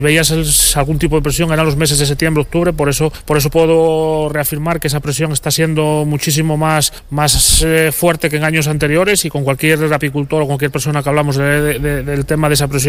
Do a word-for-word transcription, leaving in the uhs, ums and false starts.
Veías el, algún tipo de presión, eran los meses de septiembre, octubre, por eso, por eso puedo reafirmar que esa presión está siendo muchísimo más, más eh, fuerte que en años anteriores, y con cualquier apicultor o cualquier persona que hablamos de, de, de, del tema de esa presión